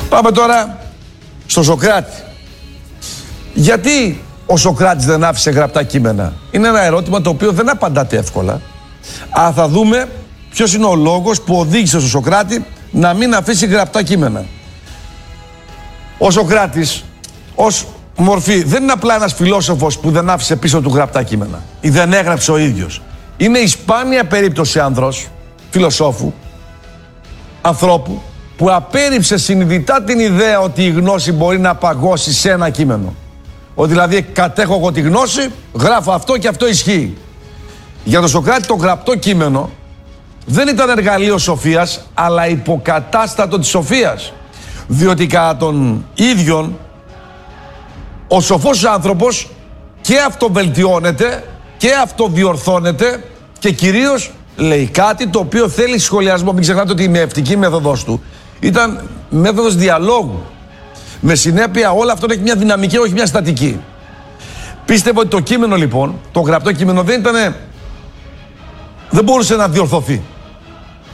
Πάμε τώρα στο Σωκράτη. Γιατί ο Σωκράτης δεν άφησε γραπτά κείμενα? Είναι ένα ερώτημα το οποίο δεν απαντάται εύκολα. Αλλά θα δούμε ποιος είναι ο λόγος που οδήγησε στο Σωκράτη να μην αφήσει γραπτά κείμενα. Ο Σωκράτης ως μορφή δεν είναι απλά ένας φιλόσοφος που δεν άφησε πίσω του γραπτά κείμενα ή δεν έγραψε ο ίδιος. Είναι η σπάνια περίπτωση άνδρος, φιλοσόφου, ανθρώπου που απέρριψε συνειδητά την ιδέα ότι η γνώση μπορεί να παγώσει σε ένα κείμενο. Ότι δηλαδή κατέχω εγώ τη γνώση, γράφω αυτό και αυτό ισχύει. Για τον Σωκράτη το γραπτό κείμενο δεν ήταν εργαλείο σοφίας, αλλά υποκατάστατο της σοφίας. Διότι κατά τον ίδιον ο σοφός άνθρωπος και αυτοβελτιώνεται και αυτοδιορθώνεται και κυρίως λέει κάτι το οποίο θέλει σχολιασμό. Μην ξεχνάτε ότι η μεευτική μέθοδος του ήταν μέθοδος διαλόγου. Με συνέπεια όλα αυτό έχει μια δυναμική, όχι μια στατική. Πίστευε ότι το κείμενο λοιπόν, το γραπτό κείμενο δεν μπορούσε να διορθωθεί.